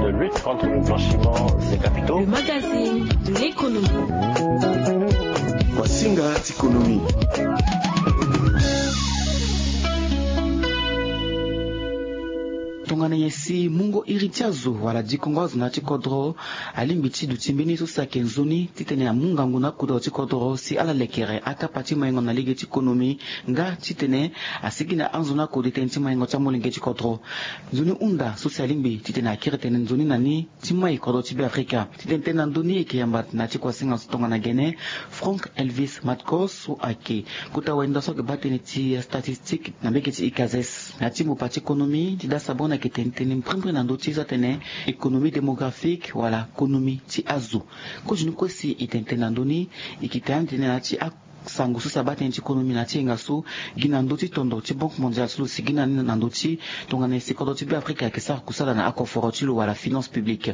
de lutte contre le blanchiment des capitaux. Le magazine de l'économie. Wasinga Tikonomi. Tongana yesi mungo iritiazo wala dikongoz na chikodro alimbiti du timbini susa kenzoni titene ya mungangu na kudo chikodro si ala lekere aka pati mayengo na lige chikonomi nga titene asigina anzona kodi tenti mayengo chamolinge chikodro zoni unda susa alimbi titene akiretene zoni nani timai kodo tibe Afrika titene nandoni ikiyambat na chikwasinga tongana gene Frank Elvis Matkos su ake kuta wenda soke batene ti statistique na beke ti ikazes na timu pati ekonomi tida sabona qui tentene mprendre na ndoti za tene économie démographique wala économie ti azu ko jinu ko si itentene na ndoni ikitantene na ti sangu susa batene ti économie na ti ngasu gina ndoti tondo ti banque mondiale sulu sigina na ndoti tongana si kodo ti bi Afrika ke sa kusala na akoforo ti wala finance publique.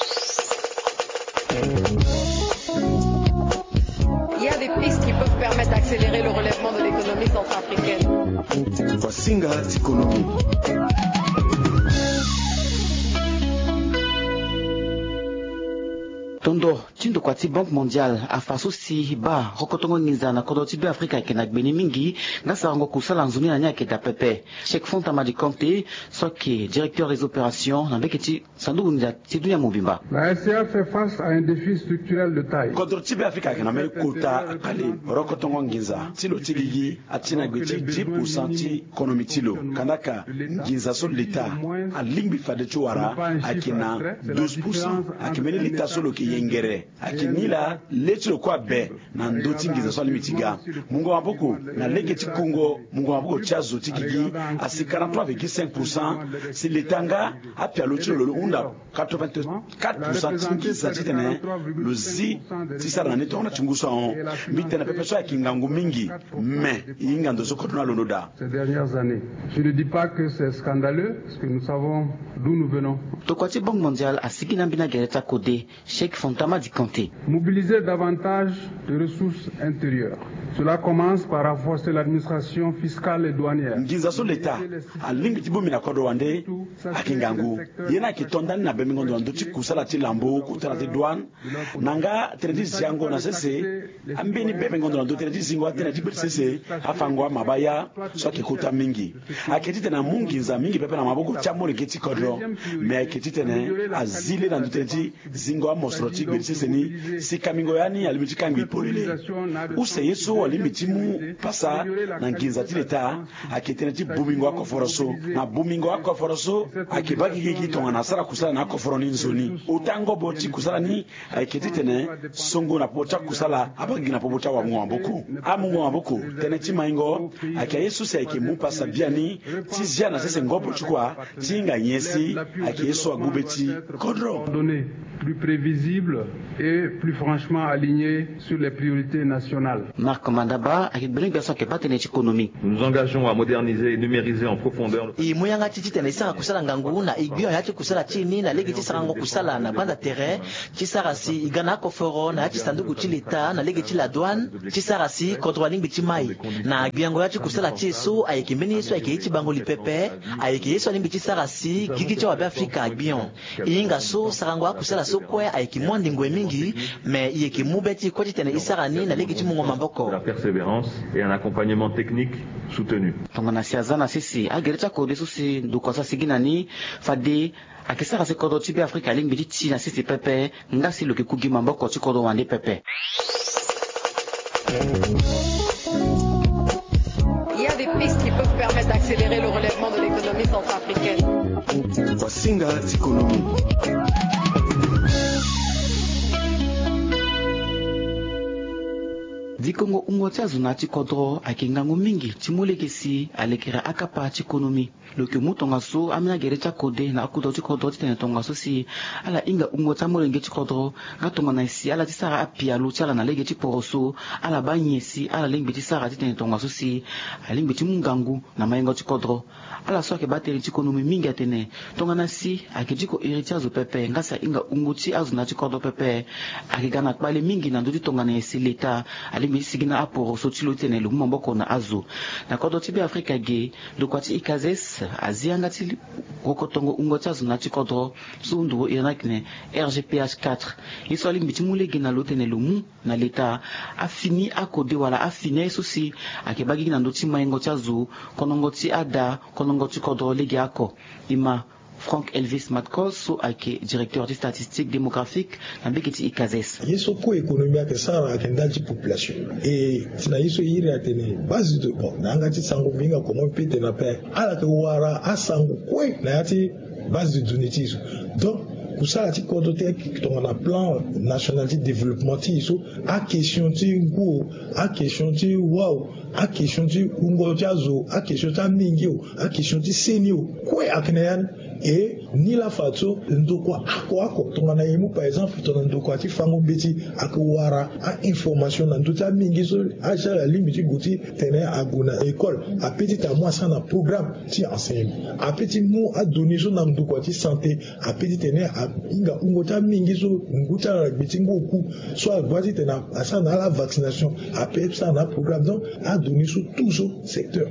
Il y a des pistes qui peuvent permettre d'accélérer le relèvement de l'économie centrafricaine. Wasinga Tikonomi. Tondo tindo kwa ti banque mondiale afaso si ba rokotongo ngiza na kodo ti bi Afrika ke na gbeni mingi nga sarango kusala nzuni na nyake ta pepe Cheikh Fontama di Conte soki directeur des opérations na beketi sandu nja ti dunia mobimba. La SCA fait face à un défi structurel de taille. Kodo ti bi Afrika ke na me kota akale rokotongo ngiza tilo tigigi atina gbeti 10% ti ekonomi tilo kanaka ngiza so l'État a lingbi fade ti wara akina 12% akimeni l'État solo ki yengere akinila letro kwa be na ndoti ngiza so limitiga mungo waboko na legeti Congo mungo waboko chazo tikigi asi 43,5% si letanga apia lotro lo unda 84% ngiza titene lozi tisara na tona chunguso on mitena pepeso akingangu mingi mais ingando zo kotona lonoda. Ces dernières années, je ne dis pas que c'est scandaleux parce que nous savons d'où nous venons. Tokwati Banque mondiale asigina mbina gereta kode Cheikh Fontama di Conte. Mobiliser davantage de ressources intérieures. Cela commence par renforcer l'administration fiscale et douanière. Ngiza so l'État a lingi tibo mina kodo wande akingangu yena kitondani na bemingondo ndochi kusala ti lambo kutala ti douane nanga tradis yango na sese ambeni bemingondo ndo tradis zingo atena ti sese afangwa mabaya so kikuta mingi aketite na munginza mingi pepe na maboko chamori kiti kodro me aketite ne azile na ndoti zingo amosroti sese ni sikamingo yani alimiti kangi polile use yeso alimitimu pasa na nginza ti l'État aketene ti bumingo akoforoso na bumingo akoforoso akibaki kiki tonga na sara kusala na akoforo nzoni utango boti kusala ni aketite ne songo na pocha kusala abagi na pocha wa mwamboko amungo wamboko tene ti maingo akia yesu se akimu pasa biani ti zia na sese ngopo chukwa tinga nyesi akia yesu agubeti kodro plus prévisible et plus franchement aligné sur les priorités nationales. Marc Mandaba avec Bring Berso ke patene économie. Nous nous engageons à moderniser et numériser en profondeur. I moyanga titi tene sanga kusala ngangu na igbion ya kusala chini na legi tisa ngangu kusala na banda terrain tisarasi igana koforo na ti sanduku ti l'État na legi ti la douane tisarasi controlling bitimai na igbiango ya kusala tiso ayekimeni so ayeki bango lipepe ayeki so limbi tisarasi gigi ti wa Afrika igbion inga so sarango kusala sokwe ayeki mwandingo mingi mais yeki mubeti ko tene isarani na legi ti mungo mamboko. La persévérance et un accompagnement technique soutenu. Tongana siazana sisi agereta ko desu si dukosa sigina ni fade akisara se kodo tibi Afrika limbi ti na sisi pepe ngasi lo kikugi mamboko ti kodo wande pepe. Il y a des pistes qui peuvent permettre d'accélérer le relèvement de l'économie centrafricaine. Wasinga Tikonomi. Dikongo ungotia zunati kodro akingangu mingi timulekesi alekera akapa chikonomi loke mutonga so amina gerecha kode na akudo chikodro tene tonga so si ala inga ungotia molenge chikodro ngatonga na si ala tisara apia luchala na lege chiporoso ala banyesi ala lengbi tisara tene tonga so si alingbi timungangu na mayengo chikodro ala soke bateri chikonomi mingi atene tonga na si akijiko iritia zo pepe ngasa inga unguti azunati kodro pepe akigana kwale mingi na ndudi tonga na si l'État alimbi sigina aporo sotilo tene lu mamboko na azo na kodo tibe Afrika ge do kwati ikazes azianga tili kokotongo ungotazo na tikodro sundu irakne RGPH 4 isoli mbitimule gina lotene lumu na leta afini akode wala afine susi akebagi na ndoti mayengo tazo konongoti ada konongoti kodro legi ako ima Franck Elvis Matkoso ake directeur de statistique démographique na Bekiti Ikazes. Yeso ko économie ke sara akenda di population. Et tina yeso iri atene base de bon nanga ti sango vinga comment pete na pe ala ke wara asango kwe na yati base de données tiso. Donc kusala ti kodote to na plan national de développement tiso a question ti ngo a question ti wow a question ti ngo jazo a question ta mingio a question ti senio kwe akneyan et ni la fato ndokwa ako tongana yemu par exemple tona ndokwa ti fango beti akwara a information na ndota mingi so a jala limiti guti tene aguna école a petit à moi ça na programme ti enseigne a petit mo a donné so na ndokwa ti santé a petit tene a inga ngota mingi so nguta na biti ngoku so a voiti tene a ça na la vaccination a petit ça na programme donc a donné so tout so secteur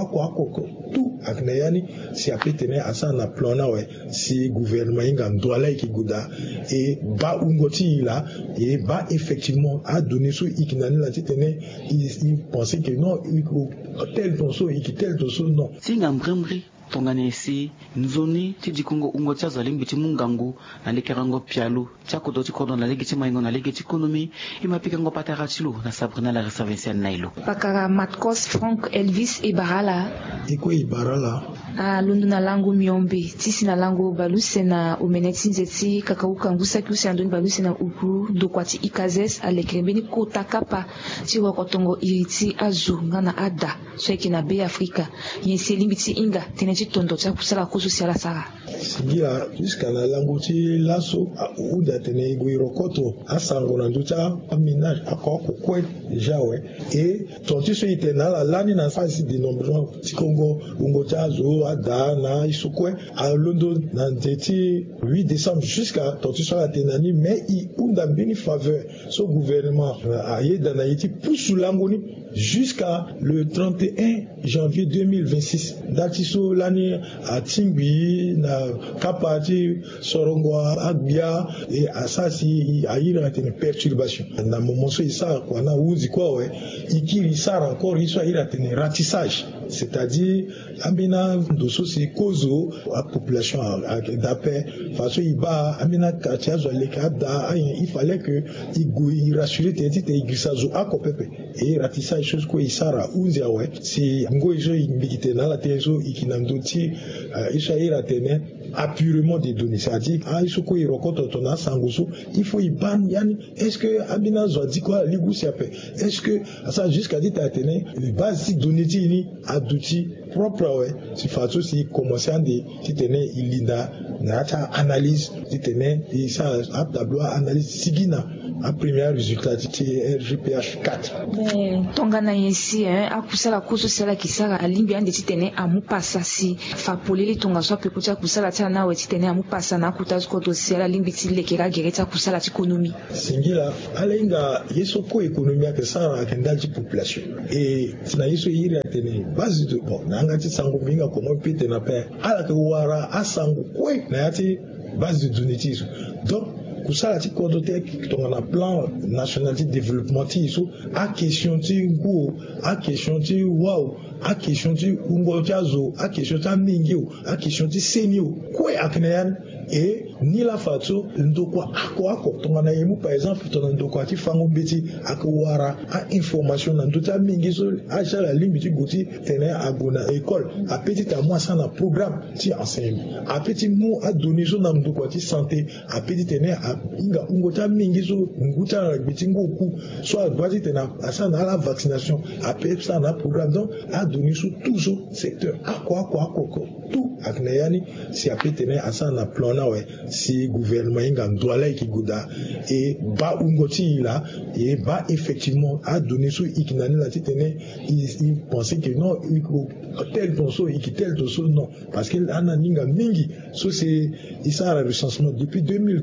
ako tout aknayani si a petit tene a ça na plan ouais si gouvernement inga ndwala ikiguda et ba ungoti là et ba effectivement a donné so ikinani la titene il pensait que non il tel tonso tel tonso non singa mbremri tongane si nzoni ti dikongo ungo tsa zalimbi ti mungangu na lekerango pialu tsa kodo ti kodo na legiti maingo na legiti economy imapika ngo patara tilu na Sabrina la reservation nailo pakara Matkos Franck Elvis Ibarala iko Ibarala a lundu na langu miombe tisi na langu baluse na umeneti nzeti kakauka ngusa kiusi andoni baluse na uku dokwati Ikazes alekrembeni kota kapa ti wakotongo iriti azu ngana ada so ekina be Afrika yensi limbiti inga teneji tondo tsa kusala kusu siala sara sigira jusqu'à la langu ti laso uda tene goirokoto asango na nduta aminage akoko kwe jawe et tonti so itena la lani na fasi de nombreux ti Congo ungo tazo ada na isukwe a londo na ndeti 8 décembre jusqu'à tonti so la tenani mais i unda bini faveur so gouvernement a yeda na yiti pusu langoni jusqu'à le 31 janvier 2026 dati so lani a Tingbi na kapati sorongwa agbia et asasi a yira tene perturbation na moment so isa kwa na uzi kwa we ikiri sara encore iso ira tene ratissage c'est-à-dire amina doso si kozo a population d'après façon iba amina katiazo lekada il fallait que il rassurer te igrisazo akopepe et ratissage chose ko isara uzi we si ngo iso imbikite na la tezo ikinandoti iso ira tene apurement des données, c'est-à-dire isoko irokoto tona sangoso il faut iban yani est-ce que amina zo dit quoi ligusi ape est-ce que ça jusqu'à dit atene base données ni aduti propre ouais si fato si commencer à dire titene ilinda na ta analyse titene et ça a tableau analyse sigina a premier résultat c'était RGPH 4 mais tongana yensi akusala kuso sala kisara alimbi ande titene amupasa si fa poleli tonga so pe kucha kusala na we titene amupasa na kutazo ko dosiela limbiti lekera gereta kusala ti économie singila alenga yeso ko économie ke sara akenda ti population et tina yeso iri atene base de bon nanga ti sango vinga comment pete na pe ala ke wara asango kwe na yati base de données tiso donc kusala ti kodote to na plan national de développement tiso a question ti ngo a question ti wow a question ti ngo jazo a question ta mingio a question ti senio kwe akneyan et ni la fato ndokwa ako tongana yemu par exemple tona ndokwa ti fango beti akwara a information na ndota mingi so a jala limiti guti tene aguna école a petit à moi ça na programme ti enseigne a petit mo a donné so na ndokwa ti santé a petit tene a inga ngota mingi so nguta na biti ngoku so a voiti tene a ça na la vaccination a petit ça na programme donc a donné so tout so secteur ako tout aknayani si a petit tene a ça na plan ouais si gouvernement inga ndwala ikiguda et ba ungoti là et ba effectivement a donné sous ikinani la titene il pensait que non tel tonso tel tonso non parce que ana ninga mingi so c'est ça le recensement depuis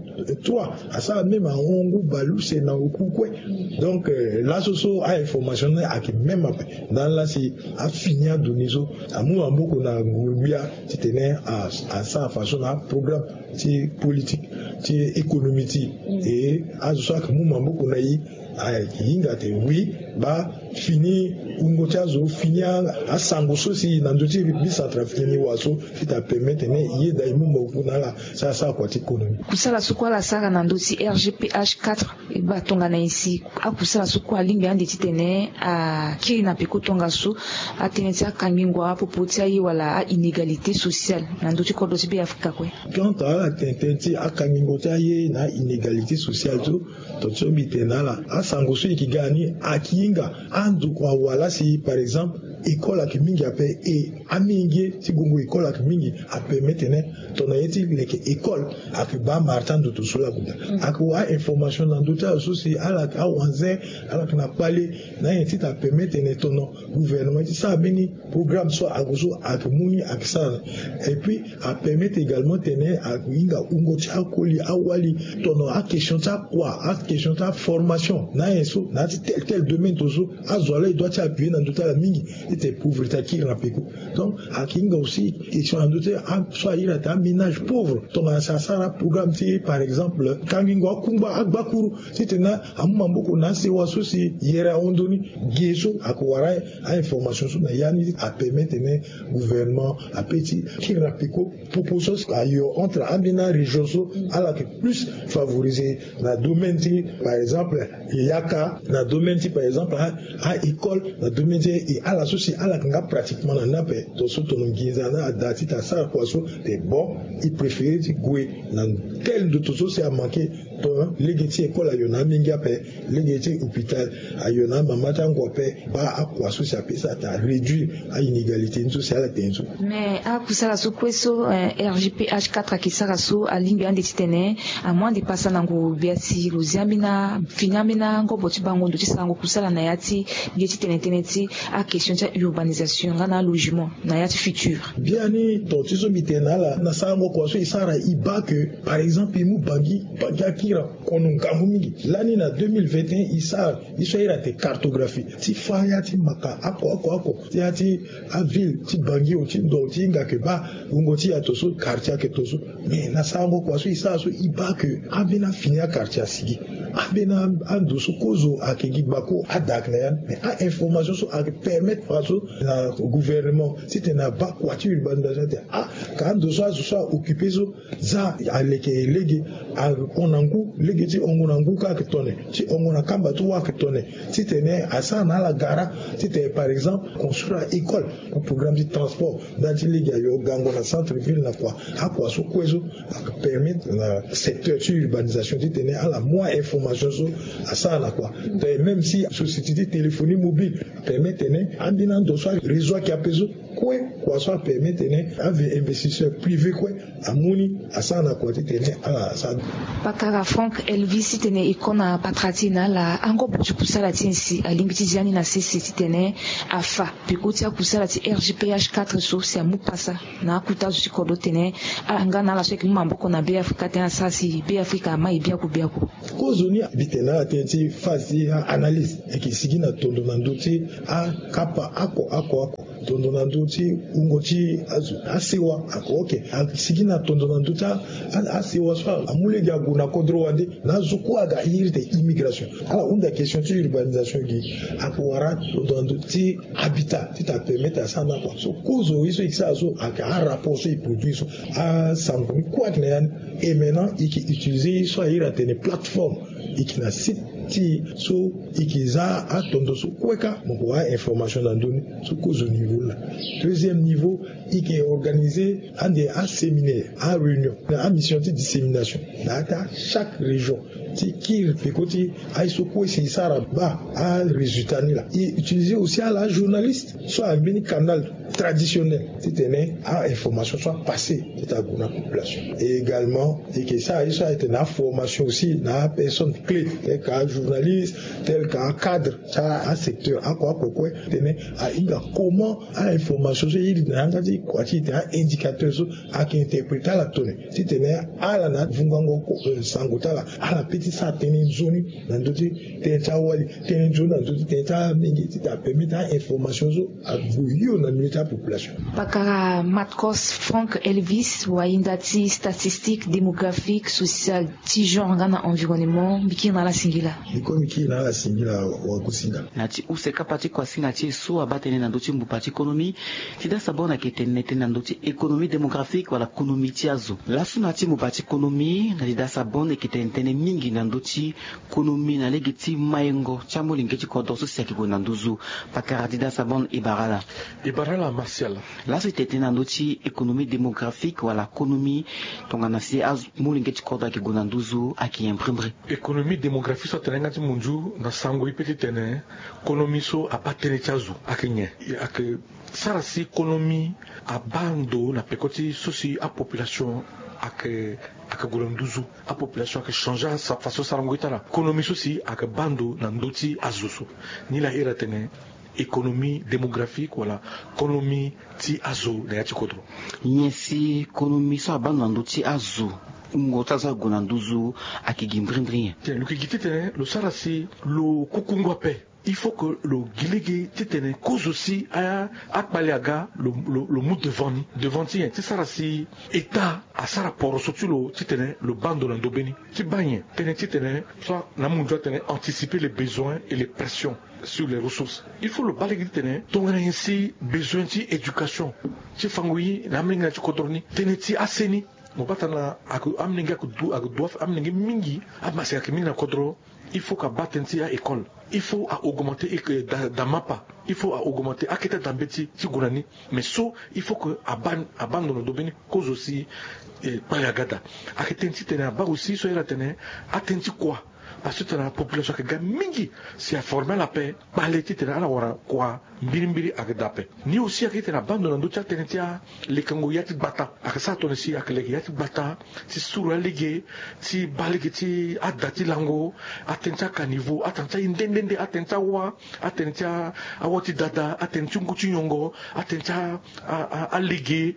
2003 à ça même à Ongo Balou c'est na okukwe donc là so a information a que même dans là c'est a fini à donner so à moi beaucoup na ngubia titene à ça façon à programme c'est politique c'est économique et à ça que moi beaucoup na yi yinga te oui ba fini ungochazo fini a sangoso si nandoji bicentrafricain waso kita permettre ne yeda imumo kunala ça quoi économie kusala sukwa la sara nandoti RGPH 4 ba tonga na ici a kusala sukwa limbi andi titene a kiri na peko tonga su a teneti a kangingwa popotia yi wala inégalité sociale nandoti ko dosi bi Afrika kwe quand a teneti a kangingo taye na inégalité sociale to tsobi tenala a sangoso ikigani akinga andu kwa wala si par exemple école ak mingi ape et amingi si gongo école ak mingi a permettre ne ton ayeti leke école ak ba martin de tout cela kuda ak wa information dans d'autres souci ala ka wanze ala na parler na yeti ta permettre ne ton gouvernement ça beni programme soit agozo ak muni ak ça et puis a permettre également tenir ak inga ungo cha koli awali ton a question ta quoi a question ta formation na eso na tel domaine toujours azola il doit s'appuyer dans d'autres mingi était pauvreté qui rapiko donc à kinga aussi question en doute soit il a un ménage pauvre donc ça sera programme par exemple kangingo kumba akbakuru c'était na amambo ko na se waso si yera ondoni geso akwara a information sur na yani a permettre ne gouvernement a petit qui rapiko proposition ayo entre amina région à la plus favoriser la domaine par exemple yaka na domaine par exemple à école na domaine et à la société à la nga pratiquement na nape to so to ngiza na dati ta sa kwa so te bon il préférait di goué na tel de to so c'est à manquer to legeti école ayona mingi ape legeti hôpital ayona mamata ngwape ba akwa so ça peut ça ta réduire à inégalité sociale tenso mais a kusala so kweso RGPH 4 ki sara so a limbi ande titene a moins de passer nango biasi luziamina finyamina ngo boti bango ndo tisango kusala na yati bieti teneti a question de urbanisation na logement na yati futur biani to tiso mitenala na sango kwa so isara iba que par exemple mu bangi akira kono ngambu mingi lani na 2021 isara iso ira te cartographie ti fa yati maka ako ti yati a ville ti bangi o ti ndo ti nga ke ba ngoti ya toso quartier ke toso mais na sango kwa so isara so iba que abina finia quartier sigi abina ando so kozo akegi bako adak na yan mais a information so a permettre faso na gouvernement si tu n'as pas voiture urbanisation quand de soit occupé so za aleke legi a onangu legi ti ongonangu ka ke tonne ti ongona kamba to wa ke tonne si tu ne asa na la gara si tu par exemple construire école un programme de transport dans legi yo gango na centre ville na quoi so kwezo a permettre la secteur urbanisation ti tenir à la moins information so asa na quoi même si société téléphonie mobile permet tenir ambina do soit réseau qui a besoin quoi soit permet tenir avec investisseur privé quoi amuni asa na quoi tenir à ça pakara Frank Elvis tenir ikona patratina la ango butu kusala tinsi alimbiti jani na sisi tenir afa pikuti ya kusala ti RGPH 4 so si amu pasa na kuta su kodo tenir anga na la so ki mambo kona be Afrika tena sasi be Afrika ma ibia ku kozoni bitena tenti phase analyse ekisigi na tondo na ndoti a kapa ako tondo na ndoti ungoti asewa ako okay akisigi na tondo na ndoti asewa so amule ga guna kodro wande na zuku aga irite immigration ala unda question sur urbanisation gi akwara tondo na ndoti habitat ti ta permettre ça na quoi so kozo iso iksa so aka rapport so produit so a sambu quoi que ne et maintenant il utiliser so ira tene plateforme ikina site ti so ikiza atondo so kweka moko wa information na ndoni so kozo niveau là deuxième niveau il organisé en des séminaires en réunion en mission de dissémination dans chaque région ti qui pekoti ay so ko si sara ba a résultat ni là et utiliser aussi à la journaliste soit un mini canal traditionnel à information soit passée à la population. Et également, et que ça a été une formation aussi dans la personne clé, tel qu'un journaliste, tel qu'un cadre, ça un secteur, à quoi comment à information, il y a un indicateur à qui interpréter la tonne. Si tu es à la nat, sangotala, à la petite ça, tu une zone, dans d'autres, tu es une zone, dans d'autres, tu es permis d'information à bouillon dans la population. Pakara Matkos Frank Elvis, Waindati statistique démographique, sociale, ti genre dans environnement, biki na la singila. Biki na la singila wa kusinga. Nati useka pati kwa singa ti so abatene na ndoti mbupati économie, tida sabona ketene na ndoti économie démographique wala économie ti azo. La sunati mbupati économie na tida sabona ketene mingi na ndoti économie na legiti mayengo chamo lingeti ko doso seki ko na nduzu pakara tida sabona ibarala. Ibarala Martial. Là c'était na ndoti économie démographique wala économie tongana si az mulingeti ko da ki go na nduzu aki imprimerie. Économie démographique so tenenga ti munju na sango ipeti tene économie so apatene chazu akenye ak sarasi économie abando na pekoti sosi a population ak golanduzu a population ak changer sa façon sarangoitala économie sosi ak bando na ndoti azusu ni la era tene économie démographique wala économie ti azo na yati kodro nyesi économie so abando na ndoti azo ngotaza golanduzu ak gimbrindrien le kigite tene le sarasi le kukungwa pe. Il faut que le guilégué titene cause aussi à Paliaga le mood de venti c'est ça si état à ça rapport surtout le titene le bando l'endobeni tu bagnes titene soit la monde doit anticiper les besoins et les pressions sur les ressources. Il faut le balégué titene donc ainsi besoin d'éducation tu fangui la mlinga tu kodorni teneti aseni mobatana aku amninga ku du aku doif amninga mingi amasa ke mina kodro. Il faut qu'à battre à école. Il faut à augmenter dans mapa. Il faut à augmenter à quitter dans bêti si goulani. Mais so il faut que abandonne le domaine cause aussi paliagada. À quitter tene ba aussi so ira tene atenti quoi. Parce que la population qui gagne mingi si a formé la paix parler tene ala wara quoi mbiri ak dape. Ni aussi à quitter la bande dans d'autres tene tia les kangoyati bata. À ça ton ici ak les yati bata si sura ligue si balige ti adati lango atenta kanivo atenta indendende atenta wa atenta awati dada atenta nguchi nyongo atenta a ligue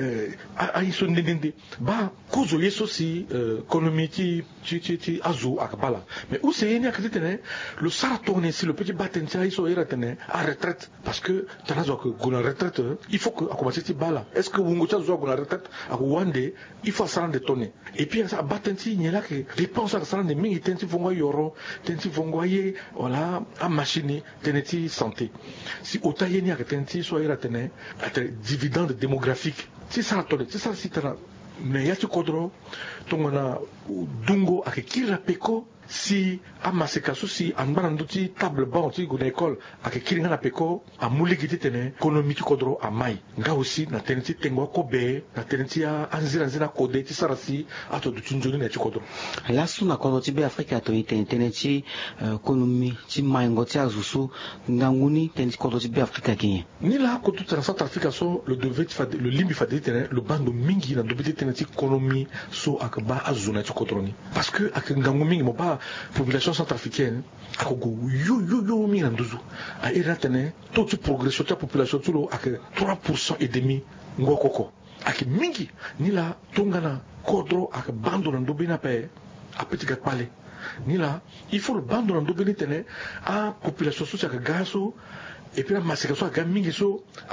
a iso ndendende ba kozo yeso si économie ti azu akbala mais où c'est ni akitene le saratone si le petit batenta iso era tene à retraite parce que tanazo que gona retraite il faut que a commencer ti bala est-ce que wungo cha zo gona retraite a wande il faut ça de tonner et puis ça batenti nyela que dépense à ça de mingi tenti vongo yoro tenti vongo ye voilà a machine teneti santé si otaye ni akitenti so era tene dividende démographique c'est ça tonner c'est ça si tana mais yati kodro tongona dungo akikira peko si amaseka susi anbana nduti table banc ti gona école ak kiringa na peko amuligi tene économique kodro amai nga aussi na teneti tengo ko be na teneti a anzira kode ti sarasi ato du tunjoni na ti kodro la suna kodro ti be afrika to teneti économie ti maingo ti azusu nganguni teneti kodro ti be afrika kinye ni la ko tout Centre Africa so le devait le limbi fadeli tene le bando mingi na dobiti teneti économie so ak ba azuna ti kodro ni parce que ak ngangu mingi mo ba population centrafricaine a yo mi nanduzu a iratene toute progression de la population tulo ak 3% et demi ngokoko ak mingi ni la tongana kodro ak bando ndobina pe a petit gat pale ni la il faut le bando ndobina tene a population so ak gaso et puis la massacre so ak mingi so